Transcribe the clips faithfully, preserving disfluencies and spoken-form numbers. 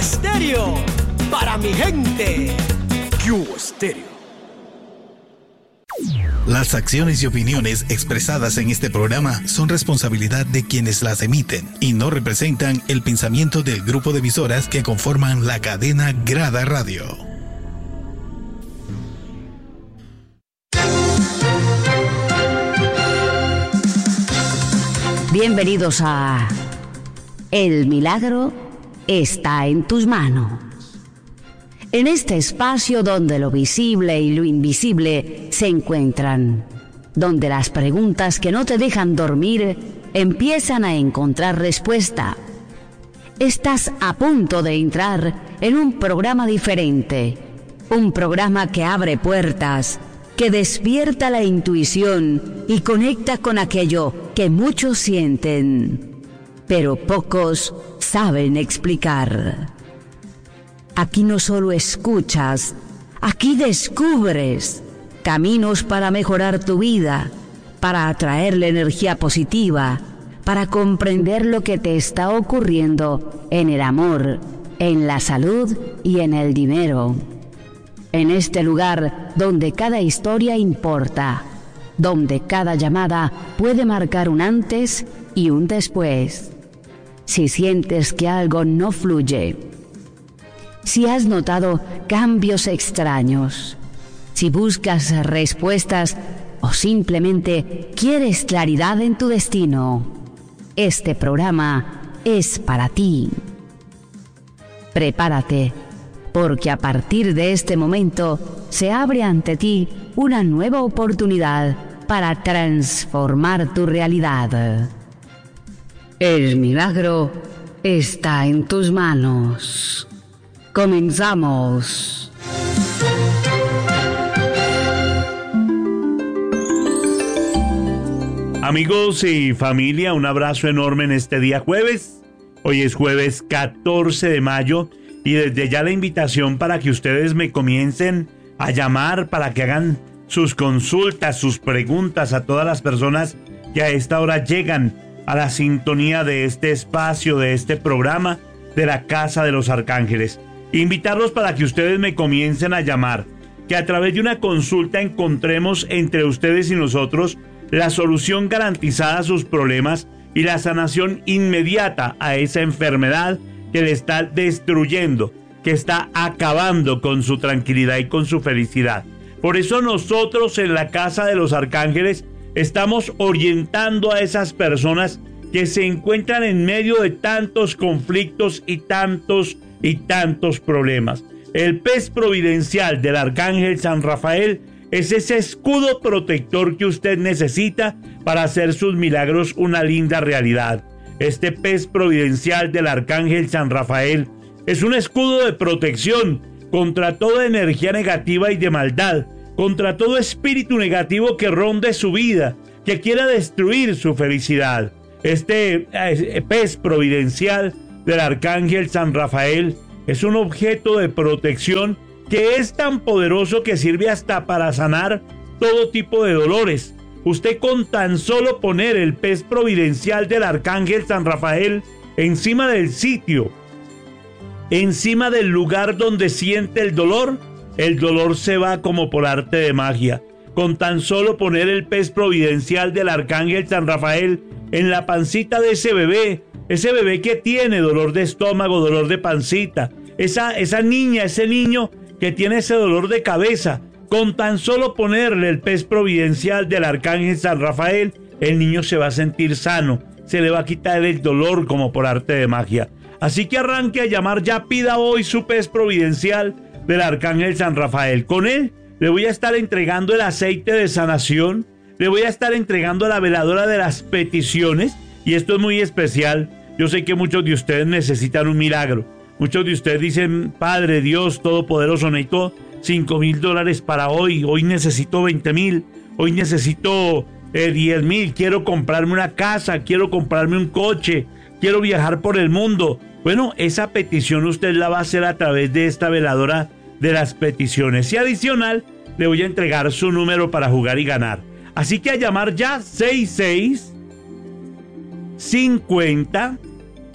Estéreo, para mi gente. Q Estéreo. Las acciones y opiniones expresadas en este programa son responsabilidad de quienes las emiten y no representan el pensamiento del grupo de emisoras que conforman la cadena Grada Radio. Bienvenidos a El Milagro está en tus manos. En este espacio donde lo visible y lo invisible se encuentran, donde las preguntas que no te dejan dormir empiezan a encontrar respuesta. Estás a punto de entrar en un programa diferente, un programa que abre puertas, que despierta la intuición y conecta con aquello que muchos sienten, pero pocos saben explicar. Aquí no solo escuchas, aquí descubres caminos para mejorar tu vida, para atraerle energía positiva, para comprender lo que te está ocurriendo en el amor, en la salud y en el dinero. En este lugar donde cada historia importa, donde cada llamada puede marcar un antes y un después. Si sientes que algo no fluye, si has notado cambios extraños, si buscas respuestas o simplemente quieres claridad en tu destino, este programa es para ti. Prepárate, porque a partir de este momento se abre ante ti una nueva oportunidad para transformar tu realidad. El milagro está en tus manos. Comenzamos. Amigos y familia, un abrazo enorme en este día jueves. Hoy es jueves catorce de mayo y desde ya la invitación para que ustedes me comiencen a llamar para que hagan sus consultas, sus preguntas a todas las personas que a esta hora llegan a la sintonía de este espacio, de este programa de la Casa de los Arcángeles. Invitarlos para que ustedes me comiencen a llamar, que a través de una consulta encontremos entre ustedes y nosotros la solución garantizada a sus problemas y la sanación inmediata a esa enfermedad que le está destruyendo, que está acabando con su tranquilidad y con su felicidad. Por eso nosotros en la Casa de los Arcángeles estamos orientando a esas personas que se encuentran en medio de tantos conflictos y tantos y tantos problemas. El pez providencial del Arcángel San Rafael es ese escudo protector que usted necesita para hacer sus milagros una linda realidad. Este pez providencial del Arcángel San Rafael es un escudo de protección contra toda energía negativa y de maldad, contra todo espíritu negativo que ronde su vida, que quiera destruir su felicidad. Este eh, pez providencial del Arcángel San Rafael es un objeto de protección que es tan poderoso que sirve hasta para sanar todo tipo de dolores. Usted con tan solo poner el pez providencial del Arcángel San Rafael encima del sitio, encima del lugar donde siente el dolor, el dolor se va como por arte de magia. Con tan solo poner el pez providencial del Arcángel San Rafael en la pancita de ese bebé, ese bebé que tiene dolor de estómago, dolor de pancita, esa, esa niña, ese niño que tiene ese dolor de cabeza, con tan solo ponerle el pez providencial del Arcángel San Rafael, el niño se va a sentir sano, se le va a quitar el dolor como por arte de magia. Así que arranque a llamar ya, pida hoy su pez providencial del Arcángel San Rafael. Con él le voy a estar entregando el aceite de sanación, le voy a estar entregando la veladora de las peticiones, y esto es muy especial. Yo sé que muchos de ustedes necesitan un milagro. Muchos de ustedes dicen: Padre Dios Todopoderoso, necesito cinco mil dólares para hoy, hoy necesito veinte mil, hoy necesito eh, diez mil, quiero comprarme una casa, quiero comprarme un coche, quiero viajar por el mundo. Bueno, esa petición usted la va a hacer a través de esta veladora de las peticiones. Y adicional, le voy a entregar su número para jugar y ganar. Así que a llamar ya, seis seis cincuenta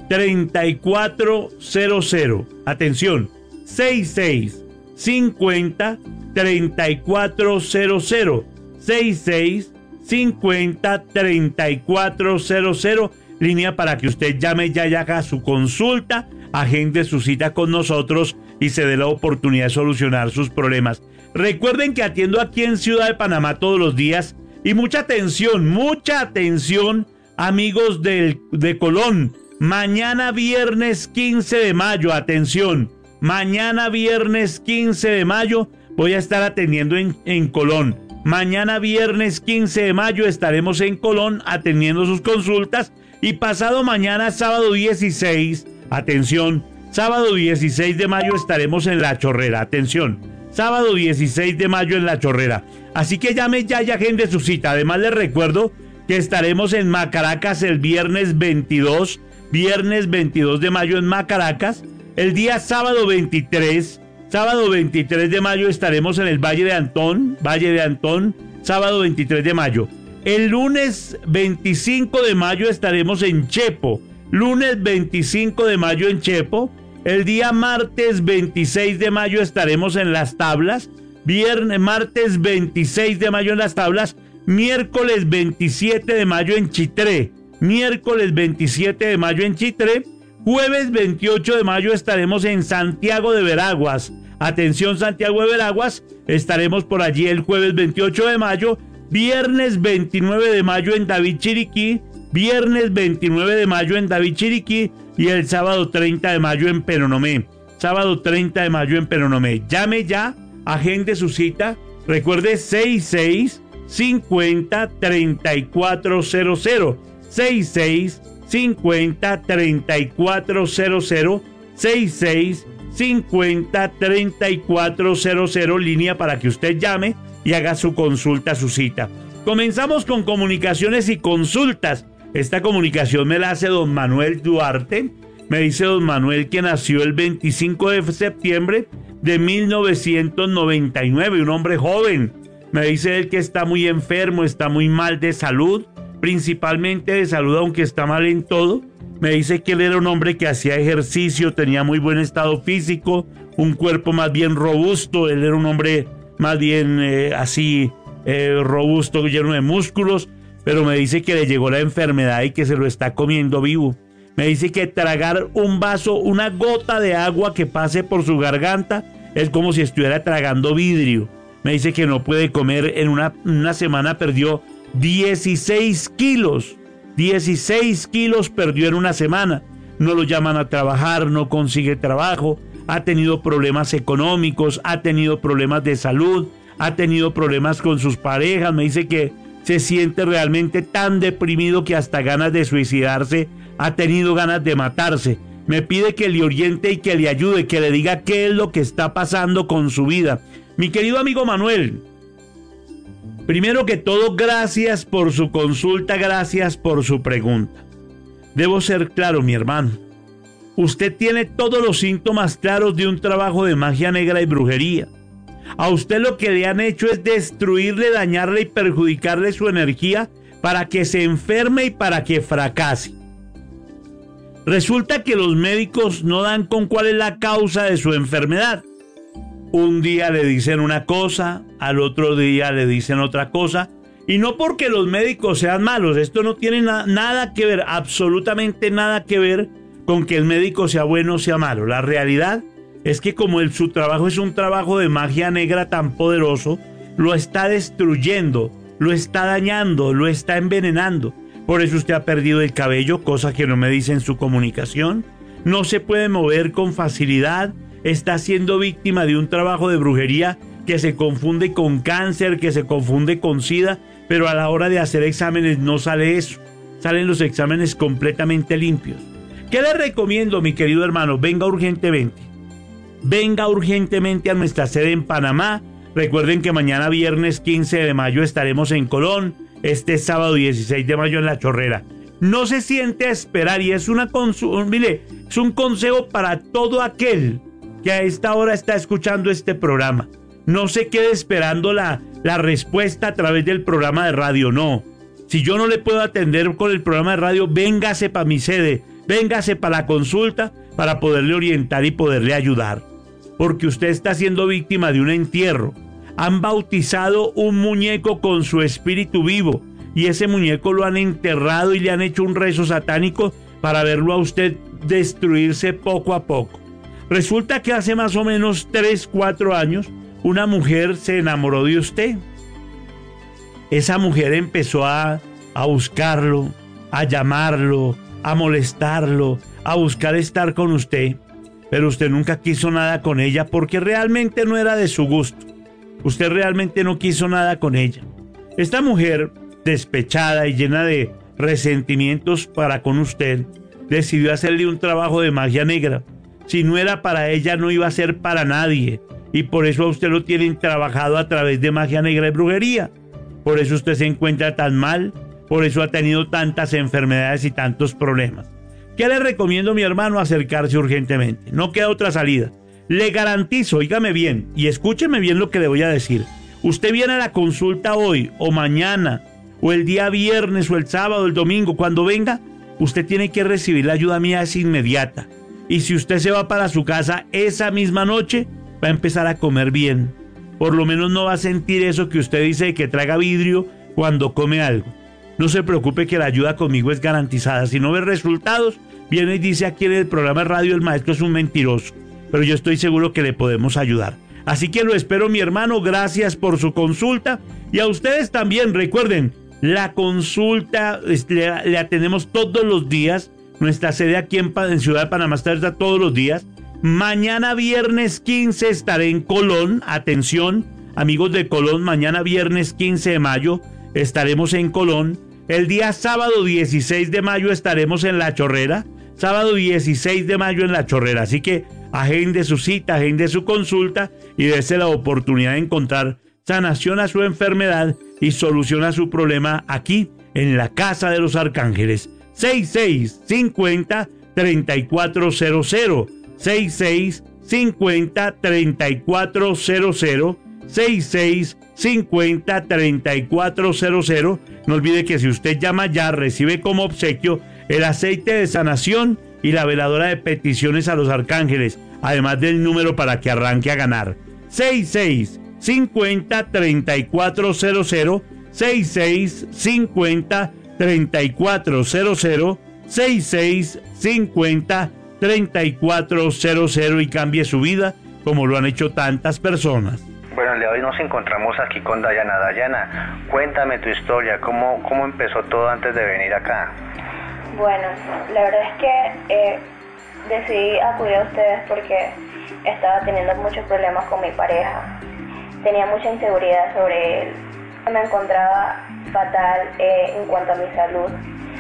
treinta y cuatro cero cero. Atención, sesenta y seis cincuenta treinta y cuatro cero cero. sesenta y seis cincuenta treinta y cuatro cero cero. Línea para que usted llame ya y haga su consulta, agende su cita con nosotros y se dé la oportunidad de solucionar sus problemas. Recuerden que atiendo aquí en Ciudad de Panamá todos los días. Y mucha atención, mucha atención, amigos de, de Colón. Mañana viernes quince de mayo, atención. Mañana viernes quince de mayo voy a estar atendiendo en, en Colón. Mañana viernes quince de mayo estaremos en Colón atendiendo sus consultas. Y pasado mañana, sábado dieciséis, atención, sábado dieciséis de mayo estaremos en La Chorrera. Atención, sábado dieciséis de mayo en La Chorrera. Así que llame ya y agende su cita. Además les recuerdo que estaremos en Macaracas el viernes veintidós, viernes veintidós de mayo en Macaracas. El día sábado veintitrés, sábado veintitrés de mayo estaremos en el Valle de Antón, Valle de Antón, sábado veintitrés de mayo. El lunes veinticinco de mayo estaremos en Chepo, lunes veinticinco de mayo en Chepo. El día martes veintiséis de mayo estaremos en Las Tablas, viernes, martes veintiséis de mayo en Las Tablas, miércoles veintisiete de mayo en Chitré, miércoles veintisiete de mayo en Chitré, jueves veintiocho de mayo estaremos en Santiago de Veraguas. Atención, Santiago de Veraguas, estaremos por allí el jueves veintiocho de mayo, viernes veintinueve de mayo en David Chiriquí, viernes veintinueve de mayo en David Chiriquí y el sábado treinta de mayo en Penonomé. Sábado treinta de mayo en Penonomé. Llame ya, agende su cita. Recuerde sesenta y seis cincuenta treinta y cuatro cero cero. sesenta y seis cincuenta treinta y cuatro cero cero. sesenta y seis cincuenta treinta y cuatro cero cero. Línea para que usted llame y haga su consulta, su cita. Comenzamos con comunicaciones y consultas. Esta comunicación me la hace don Manuel Duarte. Me dice don Manuel que nació el veinticinco de septiembre de mil novecientos noventa y nueve, un hombre joven. Me dice él que está muy enfermo, está muy mal de salud, principalmente de salud, aunque está mal en todo. Me dice que él era un hombre que hacía ejercicio, tenía muy buen estado físico, un cuerpo más bien robusto. Él era un hombre más bien eh, así eh, robusto, lleno de músculos, pero me dice que le llegó la enfermedad y que se lo está comiendo vivo. Me dice que tragar un vaso, una gota de agua que pase por su garganta es como si estuviera tragando vidrio. Me dice que no puede comer. En una, una semana perdió dieciséis kilos. dieciséis kilos perdió en una semana. No lo llaman a trabajar, no consigue trabajo. Ha tenido problemas económicos, ha tenido problemas de salud, ha tenido problemas con sus parejas. Me dice que se siente realmente tan deprimido que hasta ganas de suicidarse, ha tenido ganas de matarse. Me pide que le oriente y que le ayude, que le diga qué es lo que está pasando con su vida. Mi querido amigo Manuel, primero que todo, gracias por su consulta, gracias por su pregunta. Debo ser claro, mi hermano. Usted tiene todos los síntomas claros de un trabajo de magia negra y brujería. A usted lo que le han hecho es destruirle, dañarle y perjudicarle su energía para que se enferme y para que fracase. Resulta que los médicos no dan con cuál es la causa de su enfermedad. Un día le dicen una cosa, al otro día le dicen otra cosa. Y no porque los médicos sean malos, esto no tiene na- nada que ver, absolutamente nada que ver con que el médico sea bueno o sea malo. La realidad es que como el, su trabajo es un trabajo de magia negra tan poderoso, lo está destruyendo, lo está dañando, lo está envenenando. Por eso usted ha perdido el cabello, cosa que no me dice en su comunicación. No se puede mover con facilidad. Está siendo víctima de un trabajo de brujería que se confunde con cáncer, que se confunde con SIDA, pero a la hora de hacer exámenes no sale eso. Salen los exámenes completamente limpios. ¿Qué le recomiendo, mi querido hermano? Venga urgentemente. Venga urgentemente a nuestra sede en Panamá. Recuerden que mañana viernes quince de mayo estaremos en Colón. Este sábado dieciséis de mayo en La Chorrera. No se siente a esperar y es, una consu- mire, es un consejo para todo aquel que a esta hora está escuchando este programa. No se quede esperando la, la respuesta a través del programa de radio, no. Si yo no le puedo atender con el programa de radio, véngase para mi sede. véngase para la consulta para poderle orientar y poderle ayudar. Porque usted está siendo víctima de un entierro. Han bautizado un muñeco con su espíritu vivo y ese muñeco lo han enterrado y le han hecho un rezo satánico para verlo a usted destruirse poco a poco. Resulta que hace más o menos tres, cuatro años una mujer se enamoró de usted. Esa mujer empezó a, a buscarlo, a llamarlo, a molestarlo, a buscar estar con usted, pero usted nunca quiso nada con ella porque realmente no era de su gusto. Usted realmente no quiso nada con ella. Esta mujer, despechada y llena de resentimientos para con usted, decidió hacerle un trabajo de magia negra. Si no era para ella, no iba a ser para nadie. Y por eso a usted lo tienen trabajado a través de magia negra y brujería. Por eso usted se encuentra tan mal, por eso ha tenido tantas enfermedades y tantos problemas. ¿Qué le recomiendo, mi hermano? Acercarse urgentemente. No queda otra salida. Le garantizo, óigame bien y escúcheme bien lo que le voy a decir. Usted viene a la consulta hoy o mañana o el día viernes o el sábado o el domingo. Cuando venga, usted tiene que recibir la ayuda mía, es inmediata. Y si usted se va para su casa esa misma noche, va a empezar a comer bien. Por lo menos no va a sentir eso que usted dice de que traga vidrio cuando come algo. No se preocupe que la ayuda conmigo es garantizada. Si no ve resultados, viene y dice aquí en el programa de radio el maestro es un mentiroso. Pero yo estoy seguro que le podemos ayudar. Así que lo espero, mi hermano. Gracias por su consulta. Y a ustedes también, recuerden, la consulta le, le atendemos todos los días. Nuestra sede aquí en, en Ciudad de Panamá está todos los días. Mañana viernes quince estaré en Colón. Atención, amigos de Colón, mañana viernes quince de mayo estaremos en Colón. El día sábado dieciséis de mayo estaremos en La Chorrera. Sábado dieciséis de mayo en La Chorrera. Así que agende su cita, agende su consulta y dése la oportunidad de encontrar sanación a su enfermedad y solución a su problema aquí en la Casa de los Arcángeles. seis seis cinco cero, tres cuatro cero cero. seis seis cinco cero, tres cuatro cero cero. seis seis cinco cero, tres cuatro cero cero. No olvide que si usted llama ya, recibe como obsequio el aceite de sanación y la veladora de peticiones a los arcángeles, además del número para que arranque a ganar. seis seis cinco cero, tres cuatro cero cero. seis seis cinco cero, tres cuatro cero cero. seis seis cinco cero, tres cuatro cero cero y cambie su vida como lo han hecho tantas personas. Bueno, el día de hoy nos encontramos aquí con Dayana. Dayana, cuéntame tu historia, ¿cómo, cómo empezó todo antes de venir acá? Bueno, la verdad es que eh, decidí acudir a ustedes porque estaba teniendo muchos problemas con mi pareja. Tenía mucha inseguridad sobre él. Me encontraba fatal eh, en cuanto a mi salud.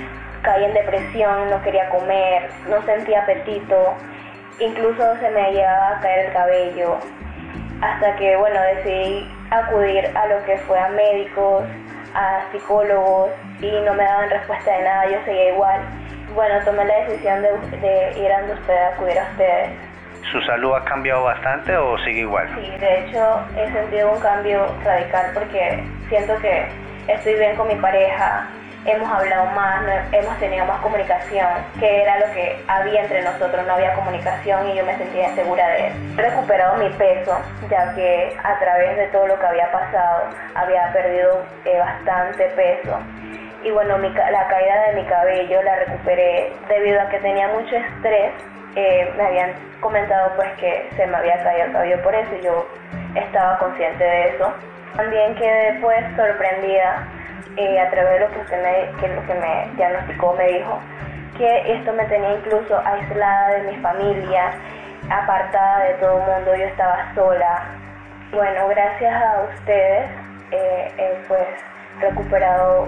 Caí en depresión, no quería comer, no sentía apetito, incluso se me llegaba a caer el cabello. Hasta que, bueno, decidí acudir a lo que fue a médicos, a psicólogos y no me daban respuesta de nada, yo seguía igual. Bueno, tomé la decisión de, de ir a ustedes, acudir a ustedes. ¿Su salud ha cambiado bastante o sigue igual? Sí, de hecho he sentido un cambio radical porque siento que estoy bien con mi pareja, hemos hablado más, no, hemos tenido más comunicación, que era lo que había entre nosotros, no había comunicación y yo me sentía insegura de él. He recuperado mi peso, ya que a través de todo lo que había pasado, había perdido eh, bastante peso. Y bueno, mi, la caída de mi cabello la recuperé debido a que tenía mucho estrés. Eh, me habían comentado pues que se me había caído el cabello por eso y yo estaba consciente de eso. También quedé pues sorprendida eh, a través de lo que usted me, que lo que me diagnosticó, me dijo que esto me tenía incluso aislada de mi familia, apartada de todo el mundo, yo estaba sola. Bueno, gracias a ustedes eh, he pues recuperado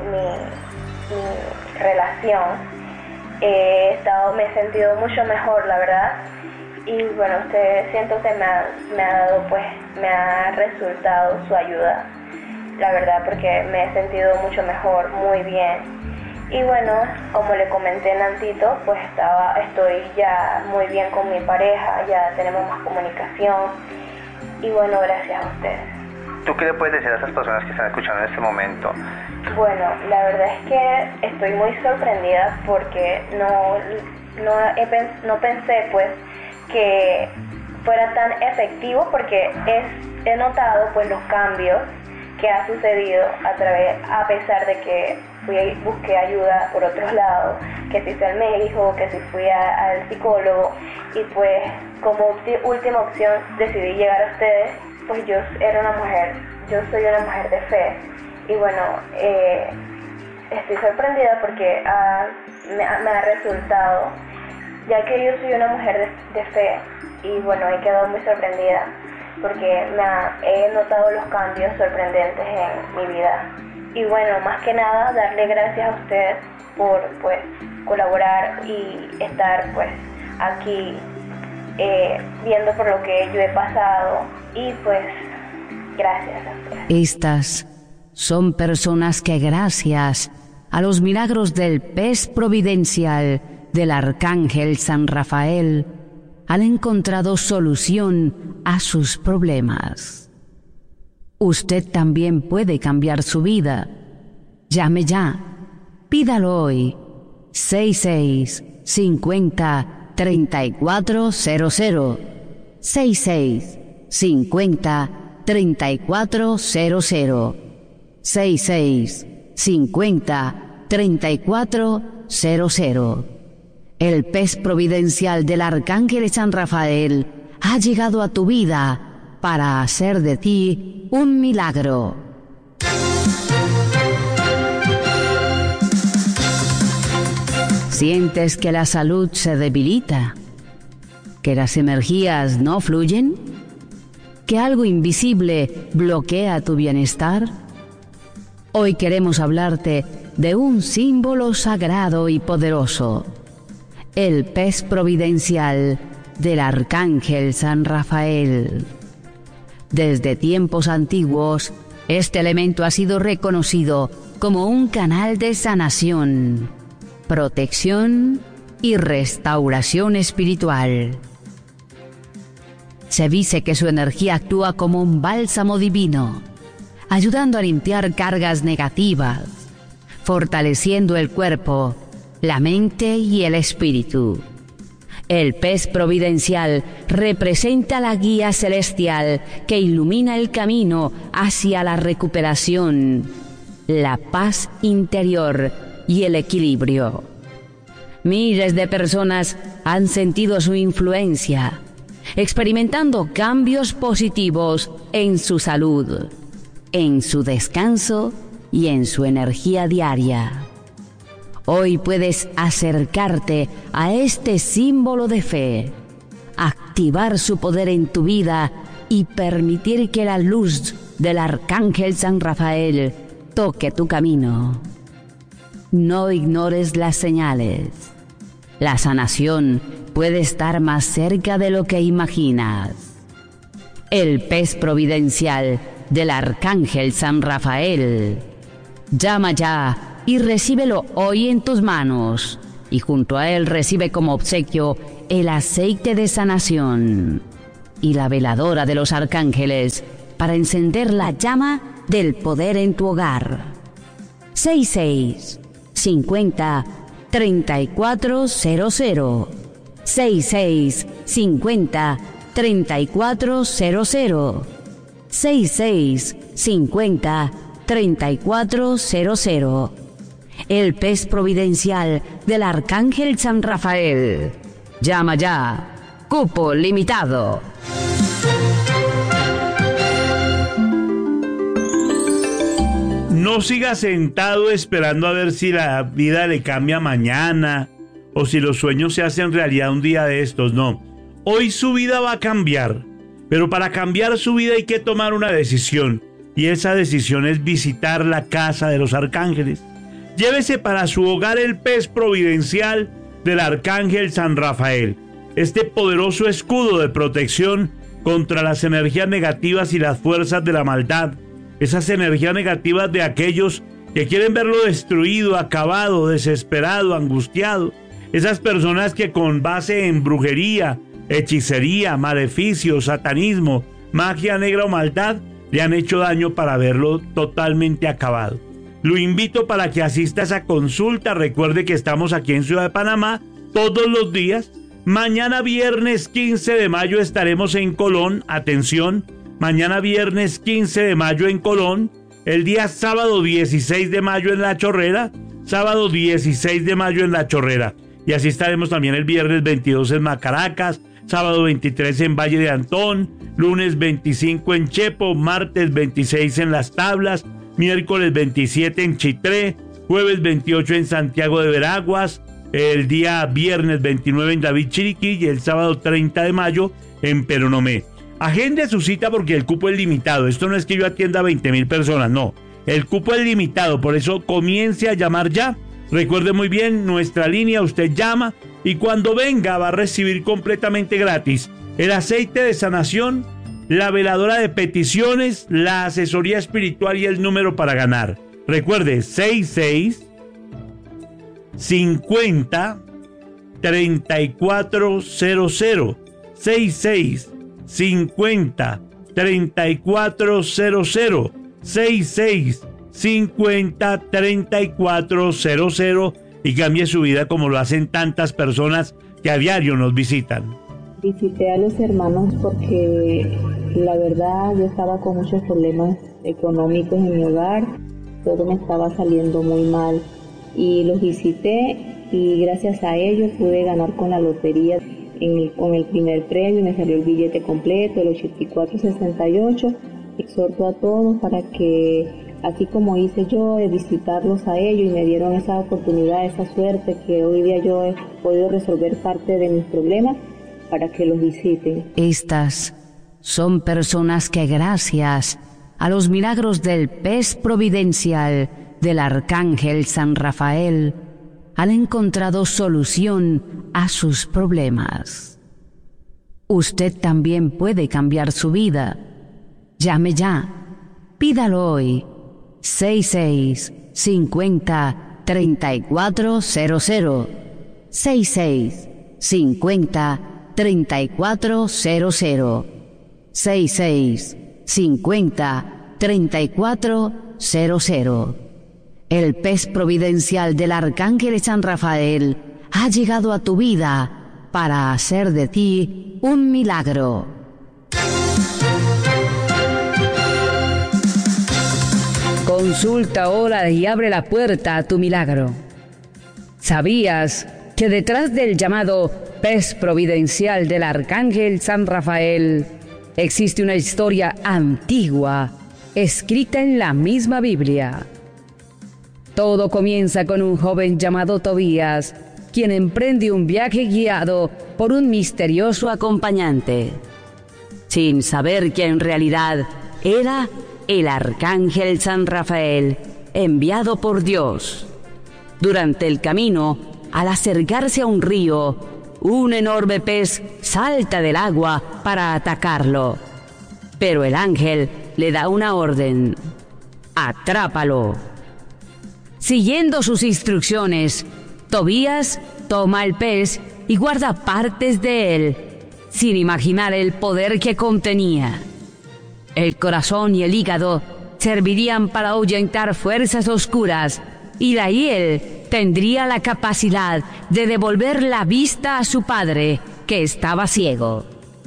mi, mi relación. He estado, me he sentido mucho mejor, la verdad, y bueno, usted siento que me ha, me ha dado, pues, me ha resultado su ayuda, la verdad, porque me he sentido mucho mejor, muy bien, y bueno, como le comenté en Antito, pues estaba, estoy ya muy bien con mi pareja, ya tenemos más comunicación, y bueno, gracias a ustedes. ¿Tú qué le puedes decir a esas personas que están escuchando en este momento? Bueno, la verdad es que estoy muy sorprendida porque no, no, he, no pensé pues que fuera tan efectivo, porque es, he notado pues los cambios que ha sucedido a través, a pesar de que fui busqué ayuda por otros lados, que si fui al médico, que si fui a, al psicólogo, y pues como última opción decidí llegar a ustedes. Pues yo era una mujer, yo soy una mujer de fe, y bueno, eh, estoy sorprendida porque ha, me, me ha resultado, ya que yo soy una mujer de, de fe, y bueno, he quedado muy sorprendida porque me ha, he notado los cambios sorprendentes en mi vida. Y bueno, más que nada darle gracias a usted por pues colaborar y estar pues aquí eh, viendo por lo que yo he pasado, y pues gracias a usted. Estas son personas que gracias a los milagros del pez providencial del Arcángel San Rafael han encontrado solución a sus problemas. Usted también puede cambiar su vida. Llame ya. Pídalo hoy. seis seis cincuenta treinta y cuatro cero cero. seis seis cincuenta treinta y cuatro cero cero. seis seis cincuenta treinta y cuatro cero cero. El pez providencial del Arcángel San Rafael ha llegado a tu vida para hacer de ti un milagro. ¿Sientes que la salud se debilita? ¿Que las energías no fluyen? ¿Que algo invisible bloquea tu bienestar? Hoy queremos hablarte de un símbolo sagrado y poderoso: el pez providencial del Arcángel San Rafael. Desde tiempos antiguos, este elemento ha sido reconocido como un canal de sanación, protección y restauración espiritual. Se dice que su energía actúa como un bálsamo divino, ayudando a limpiar cargas negativas, fortaleciendo el cuerpo, la mente y el espíritu. El pez providencial representa la guía celestial que ilumina el camino hacia la recuperación, la paz interior y el equilibrio. Miles de personas han sentido su influencia, experimentando cambios positivos en su salud, en su descanso y en su energía diaria. Hoy puedes acercarte a este símbolo de fe, activar su poder en tu vida y permitir que la luz del Arcángel San Rafael toque tu camino. No ignores las señales. La sanación puede estar más cerca de lo que imaginas. El pez providencial del Arcángel San Rafael. Llama ya y recíbelo hoy en tus manos, y junto a él recibe como obsequio el aceite de sanación y la veladora de los arcángeles para encender la llama del poder en tu hogar. seis seis cincuenta treinta y cuatro cero cero. seis seis cincuenta treinta y cuatro cero cero. seis seis cincuenta treinta y cuatro cero cero. El pez providencial del Arcángel San Rafael. Llama ya. Cupo limitado. No siga sentado esperando a ver si la vida le cambia mañana o si los sueños se hacen realidad un día de estos. No. Hoy su vida va a cambiar. Pero para cambiar su vida hay que tomar una decisión. Y esa decisión es visitar la casa de los arcángeles. Llévese para su hogar el pez providencial del Arcángel San Rafael. Este poderoso escudo de protección contra las energías negativas y las fuerzas de la maldad. Esas energías negativas de aquellos que quieren verlo destruido, acabado, desesperado, angustiado. Esas personas que con base en brujería, hechicería, maleficio, satanismo, magia negra o maldad, le han hecho daño para verlo totalmente acabado. Lo invito para que asista a esa consulta. Recuerde que estamos aquí en Ciudad de Panamá, todos los días. Mañana viernes quince de mayo estaremos en Colón. Atención, mañana viernes quince de mayo en Colón. El día sábado dieciséis de mayo en La Chorrera. Sábado dieciséis de mayo en La Chorrera. Y así estaremos también el viernes veintidós en Macaracas. Sábado veintitrés en Valle de Antón. Lunes veinticinco en Chepo. Martes veintiséis en Las Tablas. Miércoles veintisiete en Chitré. Jueves veintiocho en Santiago de Veraguas. El día viernes veintinueve en David Chiriquí. Y el sábado treinta de mayo en Peronomé. Agende su cita porque el cupo es limitado. Esto no es que yo atienda a veinte mil personas, no. El cupo es limitado, por eso comience a llamar ya. Recuerde muy bien nuestra línea, usted llama y cuando venga va a recibir completamente gratis el aceite de sanación, la veladora de peticiones, la asesoría espiritual y el número para ganar. Recuerde, sesenta y seis, cincuenta, treinta y cuatro cero cero. sesenta y seis, cincuenta, treinta y cuatro cero cero. sesenta y seis, cincuenta, treinta y cuatro cero cero y cambie su vida como lo hacen tantas personas que a diario nos visitan. Visité a los hermanos porque la verdad yo estaba con muchos problemas económicos en mi hogar, todo me estaba saliendo muy mal y los visité y gracias a ellos pude ganar con la lotería. En el, con el primer premio me salió el billete completo, el ochenta y cuatro sesenta y ocho. Exhorto a todos para que, así como hice yo, de visitarlos a ellos y me dieron esa oportunidad, esa suerte que hoy día yo he podido resolver parte de mis problemas, para que los visiten. Estas son personas que gracias a los milagros del pez providencial del Arcángel San Rafael han encontrado solución a sus problemas. Usted también puede cambiar su vida. Llame ya. Pídalo hoy. sesenta y seis, cincuenta, treinta y cuatro cero cero. sesenta y seis, cincuenta, treinta y cuatro cero cero. sesenta y seis, cincuenta, treinta y cuatro cero cero. El pez providencial del Arcángel San Rafael ha llegado a tu vida para hacer de ti un milagro. Consulta ahora y abre la puerta a tu milagro. ¿Sabías que detrás del llamado pez providencial del Arcángel San Rafael existe una historia antigua escrita en la misma Biblia? Todo comienza con un joven llamado Tobías, quien emprende un viaje guiado por un misterioso acompañante, sin saber que en realidad era el Arcángel San Rafael, enviado por Dios. Durante el camino, al acercarse a un río, un enorme pez salta del agua para atacarlo. Pero el ángel le da una orden: ¡atrápalo! Siguiendo sus instrucciones, Tobías toma el pez y guarda partes de él, sin imaginar el poder que contenía. El corazón y el hígado servirían para ahuyentar fuerzas oscuras, y la hiel tendría la capacidad de devolver la vista a su padre, que estaba ciego.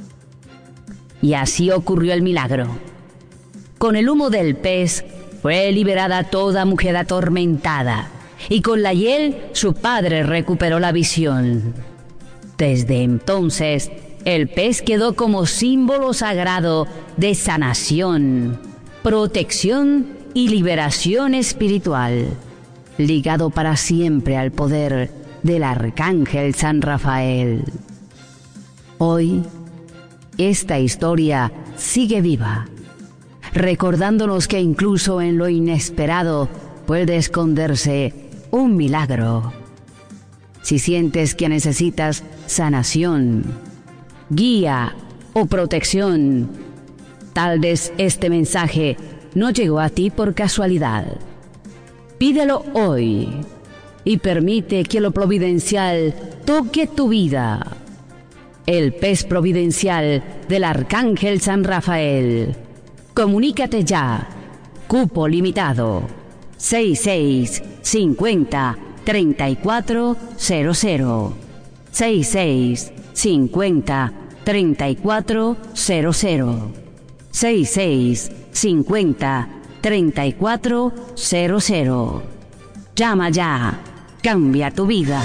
Y así ocurrió el milagro. Con el humo del pez fue liberada toda mujer atormentada, y con la hiel su padre recuperó la visión. Desde entonces, el pez quedó como símbolo sagrado de sanación, protección y liberación espiritual, ligado para siempre al poder del Arcángel San Rafael. Hoy, esta historia sigue viva, recordándonos que incluso en lo inesperado puede esconderse un milagro. Si sientes que necesitas sanación, guía o protección, tal vez este mensaje no llegó a ti por casualidad. Pídelo hoy y permite que lo providencial toque tu vida. El pez providencial del Arcángel San Rafael. Comunícate ya. Cupo limitado. sesenta y seis, cincuenta, treinta y cuatro cero cero. seis seis cinco cero, tres cuatro cero cero. seis seis cinco cero, tres cuatro cero cero. Llama ya. Cambia tu vida.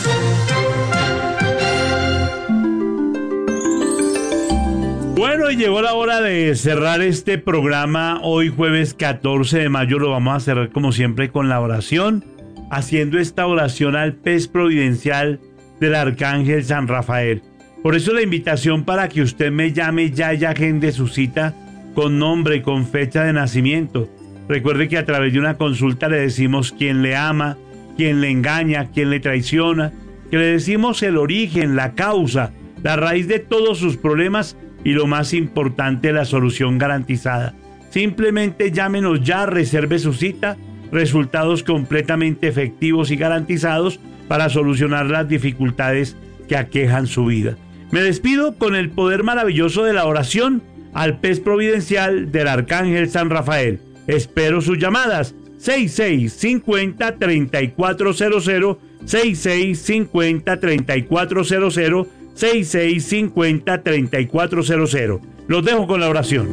Bueno, y llegó la hora de cerrar este programa. Hoy jueves catorce de mayo lo vamos a cerrar como siempre con la oración, haciendo esta oración al pez providencial del Arcángel San Rafael. Por eso la invitación para que usted me llame ya y agende su cita con nombre y con fecha de nacimiento. Recuerde que a través de una consulta le decimos quién le ama, quién le engaña, quién le traiciona, que le decimos el origen, la causa, la raíz de todos sus problemas y lo más importante, la solución garantizada. Simplemente llámenos ya, reserve su cita, resultados completamente efectivos y garantizados para solucionar las dificultades que aquejan su vida. Me despido con el poder maravilloso de la oración al pez providencial del Arcángel San Rafael. Espero sus llamadas. seis seis cinco cero, tres cuatro cero cero, seis seis cinco cero, tres cuatro cero cero, seis seis cinco cero, tres cuatro cero cero. Los dejo con la oración.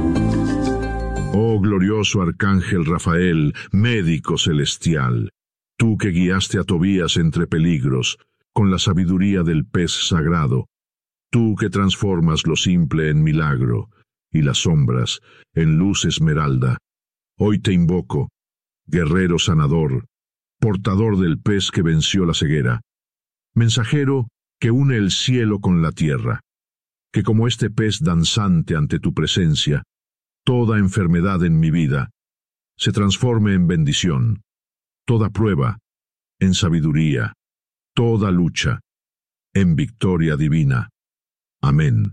Oh glorioso Arcángel Rafael, médico celestial, tú que guiaste a Tobías entre peligros, con la sabiduría del pez sagrado, tú que transformas lo simple en milagro, y las sombras en luz esmeralda, hoy te invoco, guerrero sanador, portador del pez que venció la ceguera, mensajero que une el cielo con la tierra, que como este pez danzante ante tu presencia, toda enfermedad en mi vida se transforme en bendición, toda prueba en sabiduría, toda lucha en victoria divina. Amén.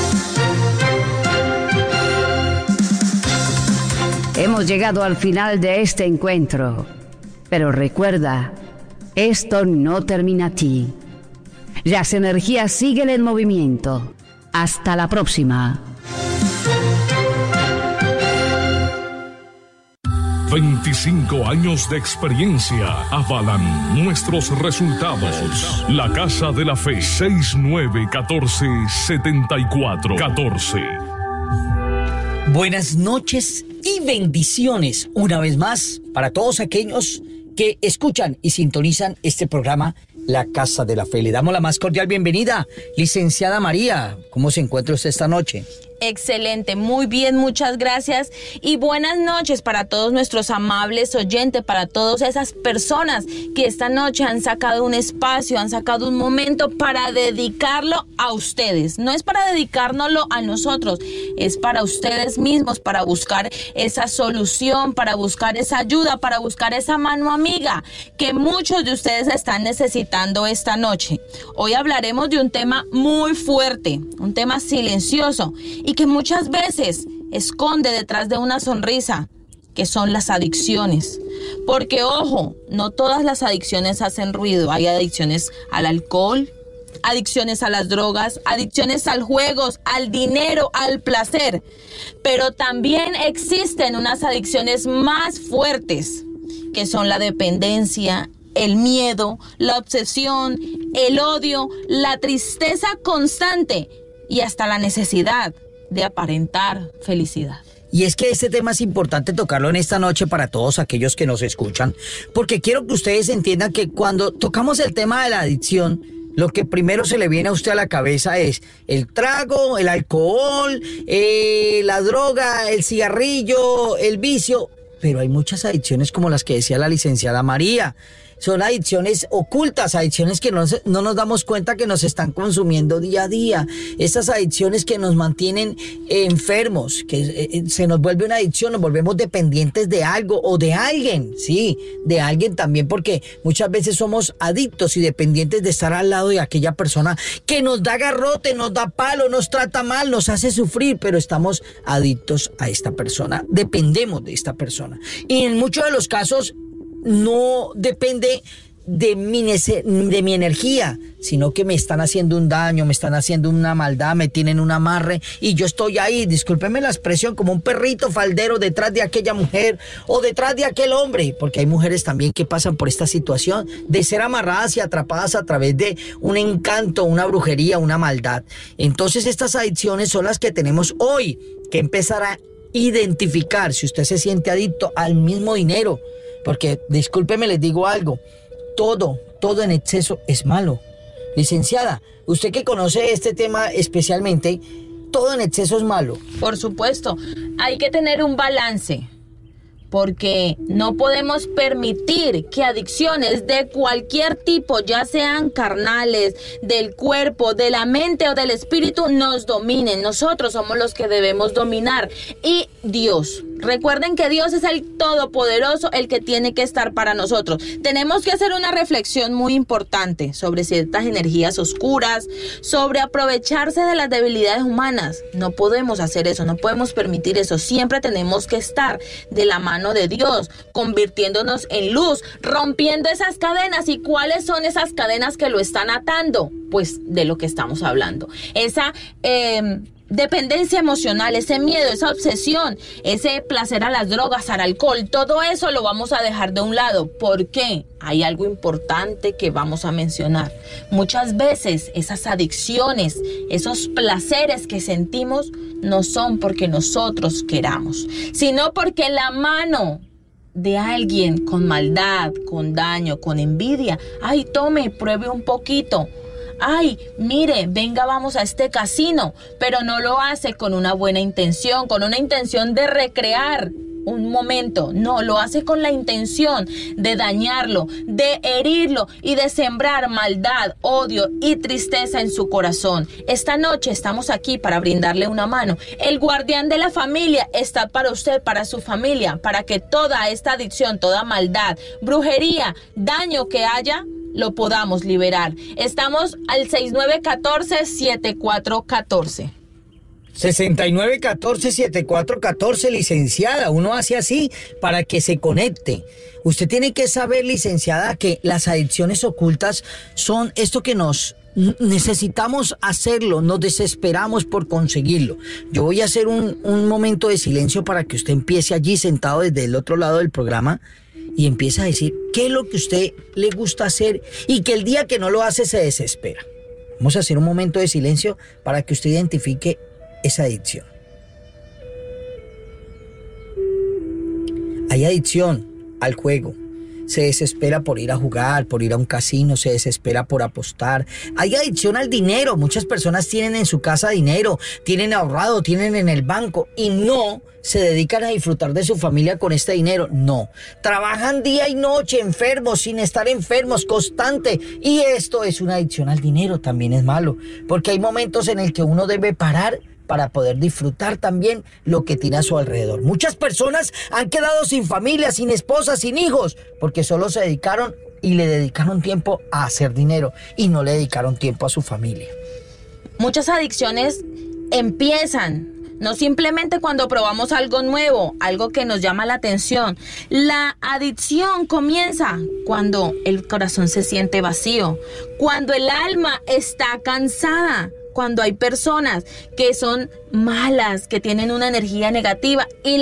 Hemos llegado al final de este encuentro, pero recuerda, esto no termina aquí. Las energías siguen en movimiento. Hasta la próxima. veinticinco años de experiencia avalan nuestros resultados. La Casa de la Fe, seis nueve uno cuatro siete cuatro uno cuatro. Buenas noches y bendiciones una vez más para todos aquellos que escuchan y sintonizan este programa La Casa de la Fe. Le damos la más cordial bienvenida, licenciada María. ¿Cómo se encuentra usted esta noche? Excelente, muy bien, muchas gracias y buenas noches para todos nuestros amables oyentes, para todas esas personas que esta noche han sacado un espacio, han sacado un momento para dedicarlo a ustedes. No es para dedicárnoslo a nosotros, es para ustedes mismos, para buscar esa solución, para buscar esa ayuda, para buscar esa mano amiga que muchos de ustedes están necesitando esta noche. Hoy hablaremos de un tema muy fuerte, un tema silencioso y que muchas veces esconde detrás de una sonrisa, que son las adicciones. Porque, ojo, no todas las adicciones hacen ruido. Hay adicciones al alcohol, adicciones a las drogas, adicciones al juego, al dinero, al placer. Pero también existen unas adicciones más fuertes, que son la dependencia, el miedo, la obsesión, el odio, la tristeza constante y hasta la necesidad de aparentar felicidad. Y es que este tema es importante tocarlo en esta noche para todos aquellos que nos escuchan, porque quiero que ustedes entiendan que cuando tocamos el tema de la adicción, lo que primero se le viene a usted a la cabeza es el trago, el alcohol, eh, la droga, el cigarrillo, el vicio. Pero hay muchas adicciones como las que decía la licenciada María. Son adicciones ocultas, adicciones que no, no nos damos cuenta que nos están consumiendo día a día. Esas adicciones que nos mantienen eh, enfermos, que eh, se nos vuelve una adicción, nos volvemos dependientes de algo o de alguien, sí, de alguien también, porque muchas veces somos adictos y dependientes de estar al lado de aquella persona que nos da garrote, nos da palo, nos trata mal, nos hace sufrir, pero estamos adictos a esta persona, dependemos de esta persona. Y en muchos de los casos no depende de mi, de mi energía, sino que me están haciendo un daño, me están haciendo una maldad, me tienen un amarre y yo estoy ahí, discúlpeme la expresión, como un perrito faldero detrás de aquella mujer o detrás de aquel hombre, porque hay mujeres también que pasan por esta situación de ser amarradas y atrapadas a través de un encanto, una brujería, una maldad. Entonces estas adicciones son las que tenemos hoy que empezar a identificar. Si usted se siente adicto al mismo dinero, porque discúlpeme, les digo algo, todo, todo en exceso es malo. Licenciada, usted que conoce este tema especialmente, todo en exceso es malo. Por supuesto, hay que tener un balance, porque no podemos permitir que adicciones de cualquier tipo, ya sean carnales, del cuerpo, de la mente o del espíritu, nos dominen. Nosotros somos los que debemos dominar. Y Dios, recuerden que Dios es el Todopoderoso, el que tiene que estar para nosotros. Tenemos que hacer una reflexión muy importante sobre ciertas energías oscuras, sobre aprovecharse de las debilidades humanas. No podemos hacer eso, no podemos permitir eso. Siempre tenemos que estar de la mano de Dios, convirtiéndonos en luz, rompiendo esas cadenas. ¿Y cuáles son esas cadenas que lo están atando? Pues de lo que estamos hablando. Esa eh, dependencia emocional, ese miedo, esa obsesión, ese placer a las drogas, al alcohol, todo eso lo vamos a dejar de un lado. ¿Por qué? Hay algo importante que vamos a mencionar. Muchas veces esas adicciones, esos placeres que sentimos, no son porque nosotros queramos, sino porque la mano de alguien con maldad, con daño, con envidia, ay, tome, pruebe un poquito. Ay, mire, venga, vamos a este casino, pero no lo hace con una buena intención, con una intención de recrear un momento. No, lo hace con la intención de dañarlo, de herirlo y de sembrar maldad, odio y tristeza en su corazón. Esta noche estamos aquí para brindarle una mano. El guardián de la familia está para usted, para su familia, para que toda esta adicción, toda maldad, brujería, daño que haya, lo podamos liberar. Estamos al seis nueve uno cuatro, siete cuatro uno cuatro. sesenta y nueve catorce, setenta y cuatro catorce, licenciada. Uno hace así para que se conecte. Usted tiene que saber, licenciada, que las adicciones ocultas son esto que nos necesitamos hacerlo, nos desesperamos por conseguirlo. Yo voy a hacer un, un momento de silencio para que usted empiece allí sentado desde el otro lado del programa y empiece a decir qué es lo que a usted le gusta hacer y que el día que no lo hace se desespera. Vamos a hacer un momento de silencio para que usted identifique esa adicción. Hay adicción al juego. Se desespera por ir a jugar, por ir a un casino, se desespera por apostar. Hay adicción al dinero. Muchas personas tienen en su casa dinero, tienen ahorrado, tienen en el banco y no se dedican a disfrutar de su familia con este dinero. No. Trabajan día y noche enfermos, sin estar enfermos, constante. Y esto es una adicción al dinero. También es malo, porque hay momentos en el que uno debe parar para poder disfrutar también lo que tiene a su alrededor. Muchas personas han quedado sin familia, sin esposa, sin hijos, porque solo se dedicaron y le dedicaron tiempo a hacer dinero y no le dedicaron tiempo a su familia. Muchas adicciones empiezan no simplemente cuando probamos algo nuevo, algo que nos llama la atención. La adicción comienza cuando el corazón se siente vacío, cuando el alma está cansada, cuando hay personas que son malas, que tienen una energía negativa y